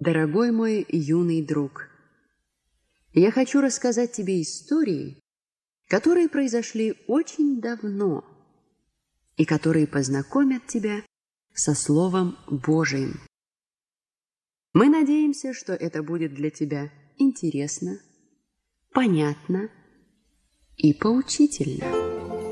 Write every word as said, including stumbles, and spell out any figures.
Дорогой мой юный друг, я хочу рассказать тебе истории, которые произошли очень давно и которые познакомят тебя со Словом Божиим. Мы надеемся, что это будет для тебя интересно, понятно и поучительно.